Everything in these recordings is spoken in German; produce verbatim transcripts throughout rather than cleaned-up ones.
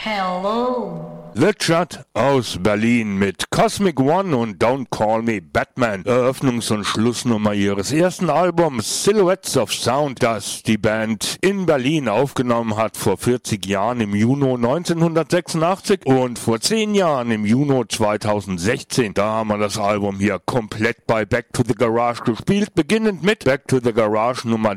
Hello. The Chud aus Berlin mit Cosmic One und Don't Call Me Batman, Eröffnungs- und Schlussnummer ihres ersten Albums Silhouettes of Sound, das die Band in Berlin aufgenommen hat vor vierzig Jahren im Juni neunzehnhundertsechsundachtzig und vor zehn Jahren im Juni zweitausendsechzehn. Da haben wir das Album hier komplett bei Back to the Garage gespielt, beginnend mit Back to the Garage Nummer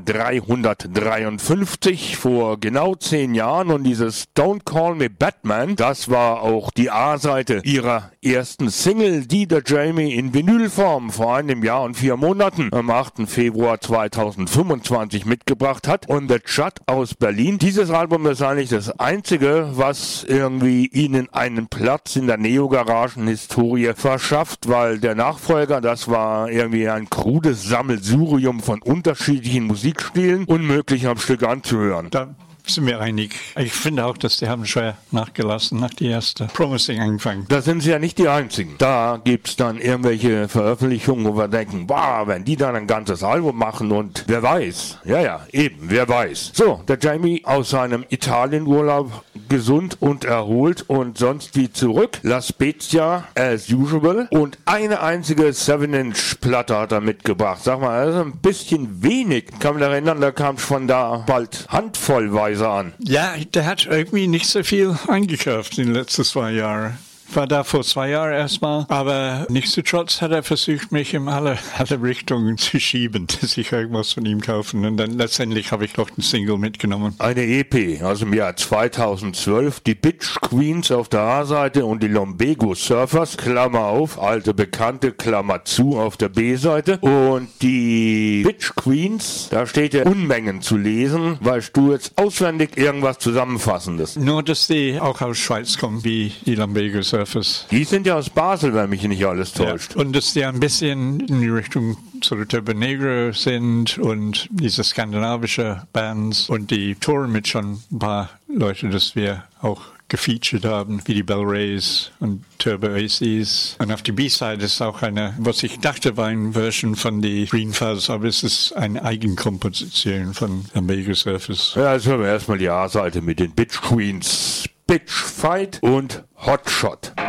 dreihundertdreiundfünfzig vor genau zehn Jahren, und dieses Don't Call Me Batman, das war auch die A-Seite ihrer ersten Single, die der Jamie in Vinylform vor einem Jahr und vier Monaten am achten Februar zweitausendfünfundzwanzig mitgebracht hat. Und The Chud aus Berlin, dieses Album ist eigentlich das einzige, was irgendwie ihnen einen Platz in der Neo-Garagen-Historie verschafft, weil der Nachfolger, das war irgendwie ein krudes Sammelsurium von unterschiedlichen Musikstilen, unmöglich am Stück anzuhören. Da sind wir einig. Ich finde auch, dass die haben schwer nachgelassen nach die erste Promising angefangen. Da sind sie ja nicht die Einzigen. Da gibt's dann irgendwelche Veröffentlichungen, wo wir denken, wow, wenn die dann ein ganzes Album machen, und wer weiß. Ja, ja, eben, wer weiß. So, der Jamie aus seinem Italienurlaub gesund und erholt und sonst wie zurück. La Spezia as usual. Und eine einzige seven Inch Platte hat er mitgebracht. Sag mal, das ist ein bisschen wenig. Ich kann mich erinnern, da kam von da bald handvollweise an. Ja, der hat irgendwie nicht so viel eingekauft in den letzten zwei Jahren. Ich war da vor zwei Jahren erstmal, aber nichtsdestotrotz hat er versucht, mich in alle, alle Richtungen zu schieben, dass ich irgendwas von ihm kaufen. Und dann letztendlich habe ich noch einen Single mitgenommen. Eine E P aus dem Jahr zweitausendzwölf, die Bitch Queens auf der A-Seite und die Lumbago Surfers, Klammer auf, alte Bekannte, Klammer zu, auf der B-Seite. Und die Bitch Queens, da steht ja Unmengen zu lesen. Weißt du jetzt auswendig irgendwas Zusammenfassendes? Nur, dass die auch aus Schweiz kommen, wie die Lumbago Surfers. Die sind ja aus Basel, wenn mich nicht alles täuscht. Ja. Und dass die ein bisschen in die Richtung so Turbo Negro sind und diese skandinavische Bands, und die touren mit schon ein paar Leute, dass wir auch gefeatured haben, wie die Bell Rays und Turbo A Cs. Und auf die B-Side ist auch eine, was ich dachte, war eine Version von die Green Fuzz, aber es ist eine Eigenkomposition von Lumbago Surfers. Ja, jetzt hören wir erstmal die A-Seite mit den Bitch Queens. Bitch Fight und Hotshot.